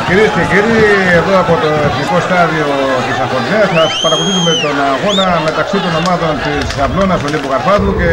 Κυρίες και κύριοι, εδώ από το Εθνικό Στάδιο της Αχορδαίας θα παρακολουθήσουμε τον αγώνα μεταξύ των ομάδων της Αυλώνας Ολύμπου Καρπάθου και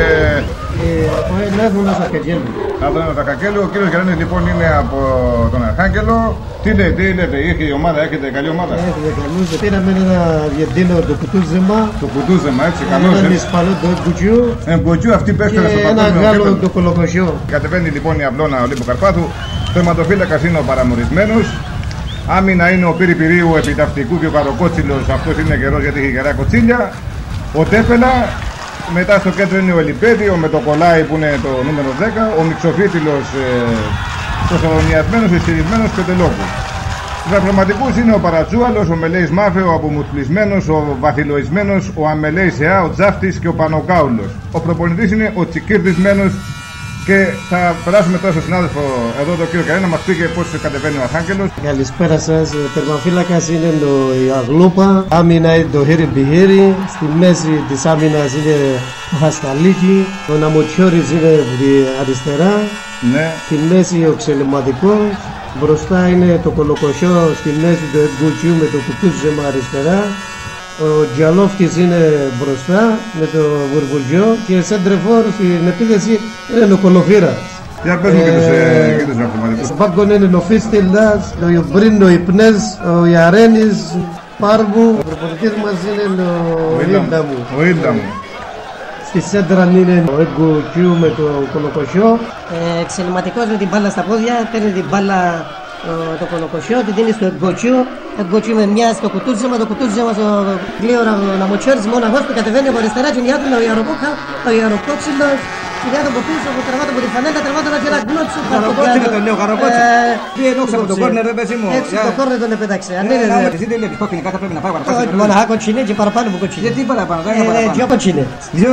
Άδωνας Ακακέλου. Άδωνας Ακακέλου. Ο κύριος Γιάννης λοιπόν είναι από τον Αρχάγγελο. Τι λέτε, είχε η ομάδα, έχετε καλή ομάδα? Έχουμε καλούς, πήραμε ένα Αργεντίνο το Κουτούζεμα. Το Κουτούζεμα, έτσι, καλώς. Έναν Ισπανό το Εγκουτζιού. Εγκουτζιού, αυτή πέφτανε στο ένα παγκόσμιο Γάλλο κύπελλο. το Κολοκοσιό. Κατεβαίνει λοιπόν η Αυλώνα Ολύμπου Καρπάθου. Το αιματοφύλακας είναι ο παραμορισμένος. Άμυνα είναι ο Πυρηπηρίου επιταυτικού και ο Καροκότσιλος, αυτός είναι καιρός γιατί έχει γερά κοτσίλια. Ο Τέφελα, μετά στο κέντρο είναι ο Ελιπέδη, ο Μετοκολάη που είναι το νούμερο 10, ο Μιξοφίτιλος προσαλωνιασμένος, εισυρισμένος και τελόκου. Στους διαπραγματικούς είναι ο Παρατσούαλος, ο Μελέης Μάφε, ο Απομουθλισμένος, ο Βαθυλοισμένος, ο Αμελέης Εά, ο Τζάφτης και ο Πανοκάουλος. Ο προπονητής είναι ο Τσικίρδισμένος. Και θα περάσουμε τώρα στον συνάδελφο εδώ, τον κύριο Καρένα, να μας πει και πώς κατεβαίνει ο Αρχάγγελος. Καλησπέρα σας. Τερμαφύλακας είναι η Αγλούπα. Άμυνα είναι το Χέρι Μπιχέρι. Στη μέση της άμυνας είναι ο Χασταλίκη. Ο Ναμοτσιόρης είναι αριστερά. Ναι. Στη μέση ο Ξελεματικός. Μπροστά είναι το Κολοκοσιό. Στη μέση το Εγκουτσιού με το Κουτούζεμα αριστερά. Ο Τζαλόφτης είναι μπροστά με το Βουρβουλτζιό και σέντρεφόρ στην επίθεση είναι ο Κολοφύρας. Για πες μου και τους διαπραγματικούς. Στο πάγκο είναι ο Φίστιλας, ο Ιωμπρίνο Ιπνές, ο Ιαρένης, Πάρβου. Ο προπονητής μας είναι ο Ίνταμου. Ο Ίνταμου. Στη σέντρα είναι ο Εγκουτσιού με το Κολοκοσιό. Εξελιματικός με την μπάλα στα πόδια, παίρνει την μπάλα το Κολοκοσιό, την δίνει στο Εγκοτσιού. Εγκοτσιού με μια στο Κουτούζεμα, το Κουτούζεμα στο γλύωρα ο Ναμοτσιόρης μόναχος που κατεβαίνει από αριστερά και νοιάτου ο Ιαροκότσιλος. Κοιτάτε από πίσω, από τραβάτο από τη φανέλα, τραβάτο και ένα γκλότσου. Καροκότσιλο τον λέω, Καροκότσιλο. Πήγε ενόξε από τον κόρνερ, ρε παιδί μου. Έτσι το κόρνερ τον επέταξε. Εσύ δεν βλέπεις κόκκινη κάρτα, πρέπει να πάει παραπάνω. Μοναχά κοτσινέ και παραπάνω από κοτσινέ. Γιατί παραπάνω, δεν είναι παραπάνω. Δυο κοτσινέ. Δυο,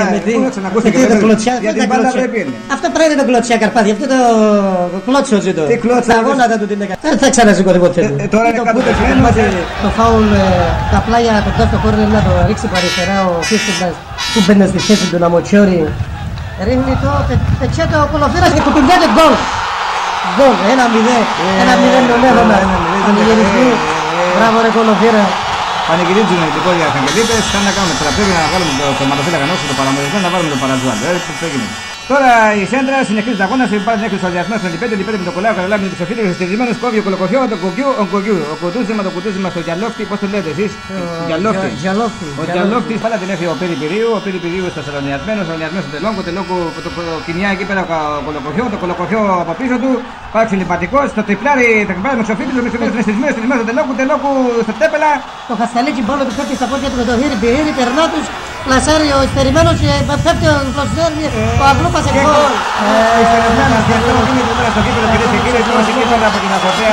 αυτό πρέπει να το κλωτσιά Καρπάθι, αυτό το κλώτσο ζητώ. Τι κλώτσο. Τα γόνατα του την έκανε. Δεν θα ξανασηκωθεί ποτέ. Τώρα είναι κάτω το φάουλ, τα πλάγια κοντά στο κόρνερ να το ρίξει παριστερά ο Φίστιλας που μπαίνει στη θέση του Ναμοτσιόρη. Ρίχνει το πετσέτο ο Κολοφύρας και κουτουλιάται γκολ. Γκολ, 1-0 τον Άδωνα. Πανηγυριστή, μπράβο ρε Κολοφύρα. Πανηγυρίζουν οι τυπόλοι Αρχαγγελίτες, σαν να κάνουμε τώρα, πρέπει να βάλουμε το ματοφύλακα νόσο το παραμερισμένο, να βάλουμε το Παρατζουάλ. Τώρα η σέντρα συνεχίζει τα αγώνα, υπάρχει μια εξουσιασμό στον Λιπέντε, Λιπέντε με το κολλάο, καταλάβει με τους οφείλους, στηριγμένος κόβει ο Κολοκοσιό, το Κουκιού, ο Κουτούζεμα, το Κουτούζεμα στο Γιαλόφτη, πώς το λέτε εσείς? Γιαλόφτη. Ο Γιαλόφτης πάλι την έφυγε ο Πυρηπηρίου στο Σαλονιασμένος, ο Σαλονιασμένος στο Τελόκο, το κοινιά εκεί πέρα ο Κολοκοσιό, το Κολοκοσιό από πίσω του, πάει ξυλιπατικός, το τριπλάρι, το τριπλάρι με τους οφείλους, είναι στισμένος στο Τελόκου, στο Τέπελα. Το Χασταλίκι μπάλα του πέφτει στα πόδια του με το Χίρι, περνά τους, πλασάρει ο Ιστερημένος και πέφτει ο Πλασάρι, ο Αγλούπας σε γκολ. Ιστερημένος, και αυτό είναι τώρα στο κύπελο κυρίες και κύριοι, είμαστε εκεί πέρα από την Αχορδαία.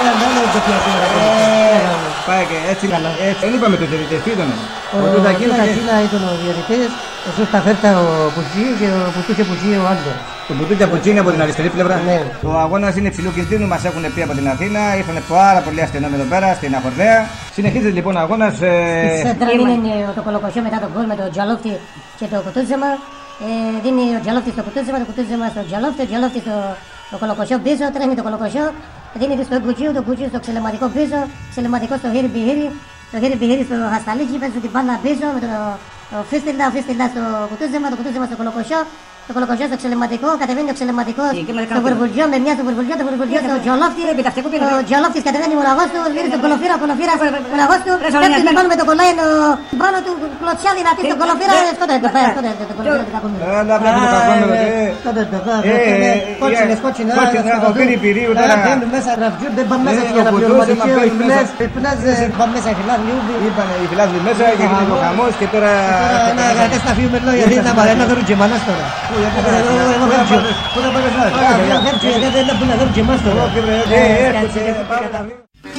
Πάει και έτσι, δεν είπαμε τους διαιτητές, τι ήταν? Ο Τακίνα ήταν ο διαιτητής, ο Σουσταφέρτα ο Πουτσί και ο Πουτούκια Πουτσί ο Άλμπερ. Το Πουτούκια Πουτσί είναι από την αριστερή πλευρά. Ναι. Ο αγώνας είναι υψηλού κινδύνου, μας έχουν πει από την Αθήνα, ήρθαν πάρα πολύ αστυνόμοι εδώ πέρα στην Αχορδαία. Συνεχίζεται λοιπόν ο αγώνας. Στη σέντρα είναι το Κολοκοσιό μετά τον γκολ με τον Τζαλόφτη και το Κουτούζεμα. Δίνει ο Τζαλόφτη στο Κουτούζεμα, το Κουτούζεμα στο Τζαλόφτη, ο Τζαλόφτη στο Κολοκοσιό πίσω, τρέχει το Κολοκοσιό. Δίνει στο Εγκουτσιού, το Κουτσιού στο Ξελεματικό πίσω, Ξελεματικό στο Χέρι Μπιχέρι, το Χέρι Μπιχέρι στο Χασταλίκι, παίζει την μπάλα πίσω με το Φίστιλα, ο Φίστιλα στο Κουτούζεμα, το Κουτούζεμα στο Κολοκοσιό. Το Κολοκοσιό στο Ξελεματικό, κατεβαίνει ο Ξελεματικός στο Βουρβουλτζιό, με μια στο Βουρβουλτζιό, το Βουρβουλτζιό στο Τζαλόφτη. Ο Τζαλόφτης κατεβαίνει μοναχός του, βγαίνει στον Κολοφύρα, ο Κολοφύρας μοναχός του. Πέφτει την πάνω με το κολλάει πάνω του, κλωτσιά δυνατή στον Κολοφύρα. Αυτό δεν το πάει, αυτό δεν το Κολοφύρα δεν τα ακούμε. Κότσινες, ο Πυρηπηρίου τώρα. Μπαίνουν μέσα, ραφτζούνται, πάνε μέσα για να πληρωματική, ο Ιπνές πάνε μέσα, οι φιλάδοι Λιούμπι. Είπανε οι φιλάδοι μέσα και γίνεται ο χαμός και τώρα... Γιατί να φύγουμε λόγια, γιατί να δωρούν και μανάς τώρα. Πού θα πάμε να